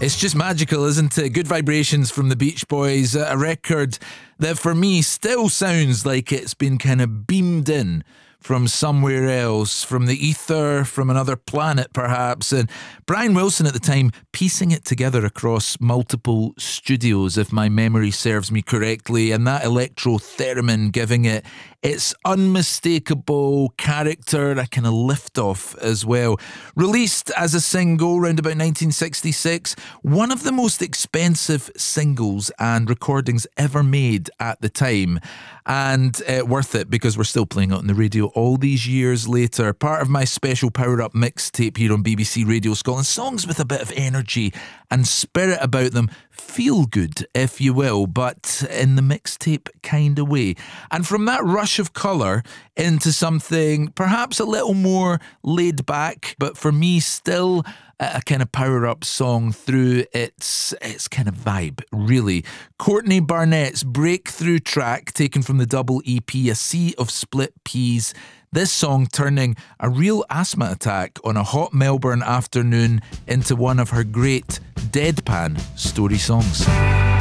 It's just magical, isn't it? Good Vibrations from the Beach Boys, a record that for me still sounds like it's been kind of beamed in from somewhere else, from the ether, from another planet perhaps. And Brian Wilson at the time piecing it together across multiple studios, if my memory serves me correctly, and that electro theremin giving it its unmistakable character, a kind of lift-off as well. Released as a single around about 1966, one of the most expensive singles and recordings ever made at the time. And worth it because we're still playing it on the radio all these years later. Part of my special Power Up mixtape here on BBC Radio Scotland. Songs with a bit of energy and spirit about them. Feel good, if you will, but in the mixtape kind of way. And from that rush of colour into something perhaps a little more laid back, but for me still a kind of power-up song through its kind of vibe, really. Courtney Barnett's breakthrough track, taken from the double EP, A Sea of Split Peas. This song turning a real asthma attack on a hot Melbourne afternoon into one of her great deadpan story songs.